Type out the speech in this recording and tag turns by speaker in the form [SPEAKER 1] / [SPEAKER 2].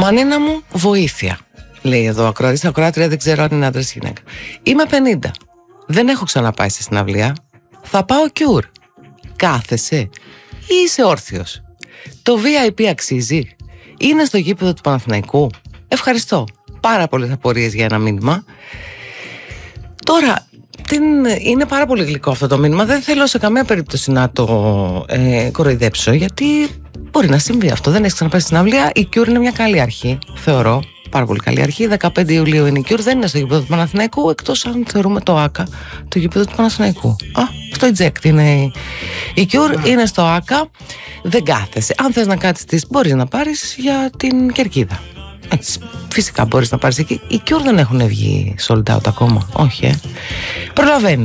[SPEAKER 1] Μανίνα μου, βοήθεια. Λέει εδώ ακροατής, ακροάτρια, δεν ξέρω αν είναι άντρας ή γυναίκα. Είμαι 50. Δεν έχω ξαναπάει στη συναυλία. Θα πάω Cure. Κάθεσαι ή είσαι όρθιος? Το VIP αξίζει? Είναι στο γήπεδο του Παναθηναϊκού? Ευχαριστώ. Πάρα πολλές απορίες για ένα μήνυμα. Τώρα, είναι πάρα πολύ γλυκό αυτό το μήνυμα. Δεν θέλω σε καμία περίπτωση να το κοροϊδέψω, γιατί μπορεί να συμβεί αυτό. Δεν έχει ξαναπάει στην συναυλία. Η Cure είναι μια καλή αρχή, θεωρώ. Πάρα πολύ καλή αρχή. 15 Ιουλίου είναι η Cure. Δεν είναι στο γήπεδο του Παναθηναϊκού, εκτός αν θεωρούμε το ΆΚΑ το γήπεδο του Παναθηναϊκού. Στο Eject είναι η Cure. Είναι στο ΆΚΑ. Δεν κάθεσαι. Αν θες να κάτσεις, μπορείς να πάρεις για την Κερκίδα. Έτσι, φυσικά μπορείς να πάρεις εκεί. Οι Cure δεν έχουν βγει sold out ακόμα. Όχι, προλαβαίνει.